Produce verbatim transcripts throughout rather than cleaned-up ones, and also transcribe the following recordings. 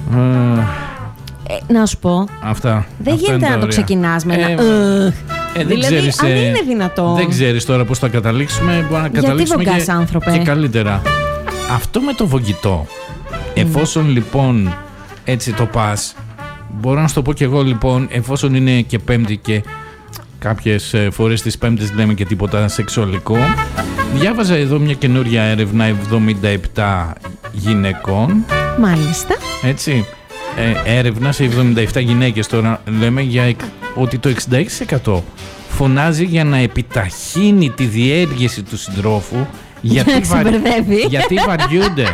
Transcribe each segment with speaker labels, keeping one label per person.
Speaker 1: Uh,
Speaker 2: ε, να σου πω.
Speaker 1: Αυτά.
Speaker 2: Δεν
Speaker 1: αυτά
Speaker 2: γίνεται να το ξεκινάς με ένα.
Speaker 1: Ε,
Speaker 2: Uh,
Speaker 1: ε, δεν
Speaker 2: δηλαδή,
Speaker 1: ξέρεις,
Speaker 2: αν
Speaker 1: ε,
Speaker 2: είναι δυνατόν.
Speaker 1: Δεν ξέρεις τώρα πώς θα καταλήξουμε. Μπορεί να
Speaker 2: Γιατί
Speaker 1: καταλήξουμε
Speaker 2: βογκάς,
Speaker 1: και,
Speaker 2: άνθρωπε?
Speaker 1: και καλύτερα. Αυτό με το βογγητό. Εφόσον λοιπόν έτσι το πας, μπορώ να σου το πω και εγώ λοιπόν, εφόσον είναι και Πέμπτη και κάποιες φορές τις Πέμπτες λέμε και τίποτα σεξουαλικό, διάβαζα εδώ μια καινούρια έρευνα εβδομήντα επτά γυναικών.
Speaker 2: Μάλιστα.
Speaker 1: Έτσι, ε, έρευνα σε εβδομήντα επτά γυναίκες τώρα λέμε για ότι το εξήντα έξι τοις εκατό φωνάζει για να επιταχύνει τη διέργεση του συντρόφου γιατί, βα... γιατί βαριούνται.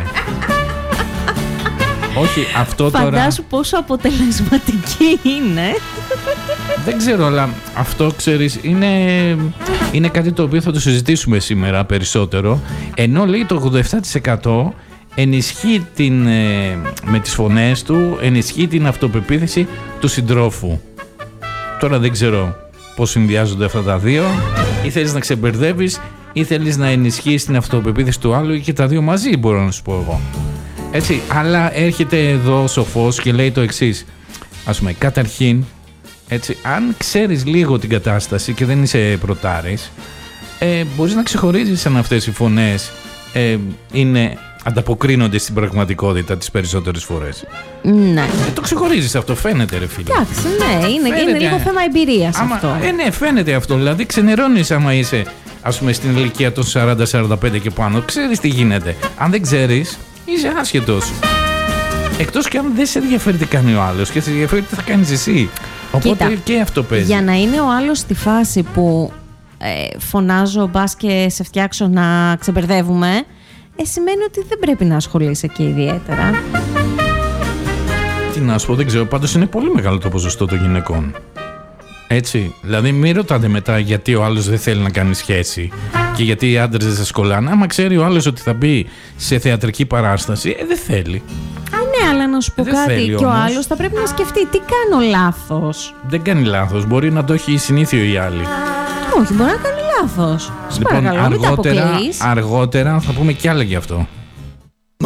Speaker 1: Όχι, αυτό
Speaker 2: Φαντάσου
Speaker 1: τώρα...
Speaker 2: Φαντάσου πόσο αποτελεσματική είναι.
Speaker 1: Δεν ξέρω, αλλά αυτό ξέρεις είναι, είναι κάτι το οποίο θα το συζητήσουμε σήμερα περισσότερο. Ενώ λέει το ογδόντα επτά τοις εκατό ενισχύει την, ε, με τις φωνές του, ενισχύει την αυτοπεποίθηση του συντρόφου. Τώρα δεν ξέρω πώς συνδυάζονται αυτά τα δύο. Ή θέλεις να ξεμπερδεύεις ή θέλεις να ενισχύεις την αυτοπεποίθηση του άλλου, ή και τα δύο μαζί, μπορώ να σου πω εγώ. Έτσι, αλλά έρχεται εδώ ο σοφός και λέει το εξής. Ας πούμε, καταρχήν, έτσι, αν ξέρεις λίγο την κατάσταση και δεν είσαι πρωτάρης, ε, μπορείς να ξεχωρίζεις αν αυτές οι φωνές ε, είναι, ανταποκρίνονται στην πραγματικότητα τις περισσότερες φορές.
Speaker 2: Ναι.
Speaker 1: Ε, το ξεχωρίζεις αυτό, φαίνεται ρε φίλε.
Speaker 2: Εντάξει, ναι, είναι,
Speaker 1: Φαίνεται,
Speaker 2: είναι λίγο θέμα εμπειρίας
Speaker 1: άμα,
Speaker 2: αυτό.
Speaker 1: Ε, ναι, φαίνεται αυτό. Δηλαδή, ξενερώνεις άμα είσαι, ας πούμε, στην ηλικία των σαράντα σαράντα πέντε και πάνω. Ξέρεις τι γίνεται. Αν δεν ξέρεις, είσαι άσχετος. Εκτός και αν δεν σε ενδιαφέρει τι κάνει ο άλλος και σε ενδιαφέρει τι θα κάνεις εσύ. Οπότε Κοίτα, και αυτό παίζει.
Speaker 2: Για να είναι ο άλλος στη φάση που ε, φωνάζω μπας και σε φτιάξω να ξεμπερδεύουμε, ε, σημαίνει ότι δεν πρέπει να ασχολείσαι και ιδιαίτερα.
Speaker 1: Τι να σου πω, δεν ξέρω. Πάντως είναι πολύ μεγάλο το ποσοστό των γυναικών. Έτσι. Δηλαδή, μην ρωτάτε μετά γιατί ο άλλος δεν θέλει να κάνει σχέση και γιατί οι άντρες δεν σας κολλάνε. Άμα ξέρει ο άλλος ότι θα μπει σε θεατρική παράσταση, ε, δεν θέλει.
Speaker 2: Α, ναι, αλλά να σου πω
Speaker 1: δεν
Speaker 2: κάτι. Και
Speaker 1: όμως.
Speaker 2: ο άλλος θα πρέπει να σκεφτεί τι κάνω λάθος.
Speaker 1: Δεν κάνει λάθος. Μπορεί να το έχει συνήθιο η άλλη.
Speaker 2: Όχι, μπορεί να κάνει λάθος. Σας
Speaker 1: λοιπόν,
Speaker 2: παρακαλώ, μην τα
Speaker 1: αργότερα,
Speaker 2: αποκλείεις.
Speaker 1: αργότερα θα πούμε κι άλλα γι' αυτό.